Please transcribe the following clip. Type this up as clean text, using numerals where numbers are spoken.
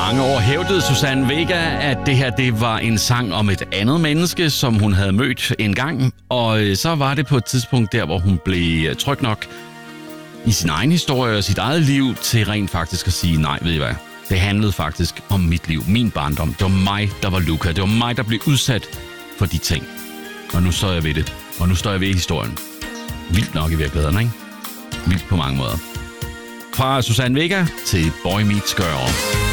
mange år hævdede Suzanne Vega, at det her det var en sang om et andet menneske, som hun havde mødt en gang. Og så var det på et tidspunkt der, hvor hun blev tryg nok i sin egen historie og sit eget liv til rent faktisk at sige, nej, ved I hvad? Det handlede faktisk om mit liv, min barndom. Det var mig, der var Luca. Det var mig, der blev udsat for de ting. Og nu står jeg ved det. Og nu står jeg ved historien. Vildt nok i virkeligheden, ikke? Vildt på mange måder. Fra Suzanne Vega til Boy Meets Girl.